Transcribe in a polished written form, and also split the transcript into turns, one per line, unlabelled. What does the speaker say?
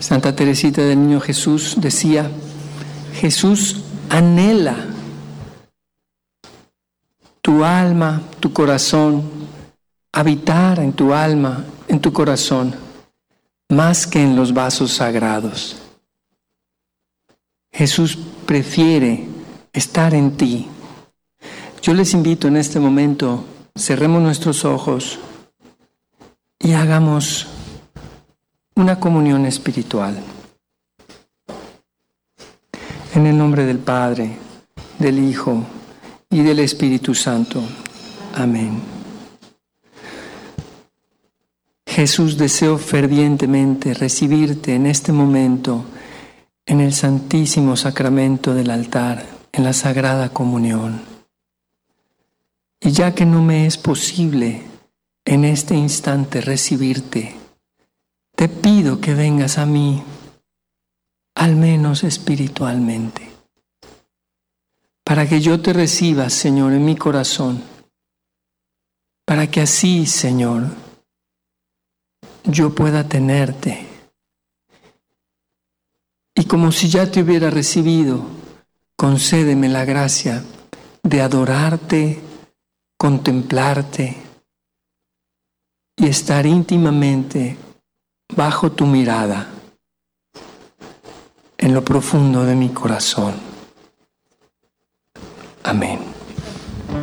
Santa Teresita del Niño Jesús decía: Jesús anhela tu alma, tu corazón, habitar en tu alma, en tu corazón, más que en los vasos sagrados. Jesús prefiere estar en ti. Yo les invito en este momento, cerremos nuestros ojos y hagamos una comunión espiritual. En el nombre del Padre, del Hijo y del Espíritu Santo. Amén. Jesús, deseo fervientemente recibirte en este momento en el Santísimo Sacramento del altar, en la Sagrada Comunión. Y ya que no me es posible en este instante recibirte, te pido que vengas a mí, al menos espiritualmente, para que yo te reciba, Señor, en mi corazón, para que así, Señor, yo pueda tenerte. Y como si ya te hubiera recibido, concédeme la gracia de adorarte, contemplarte y estar íntimamente bajo tu mirada, en lo profundo de mi corazón. Amén.